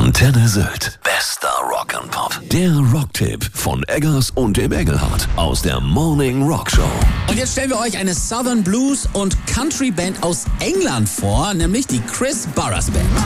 Antenne Sylt. Bester Rock'n'Pop. Der Rocktipp von Eggers und dem Engelhardt aus der Morning Rock Show. Und jetzt stellen wir euch eine Southern Blues und Country Band aus England vor, nämlich die Chris Barras Band.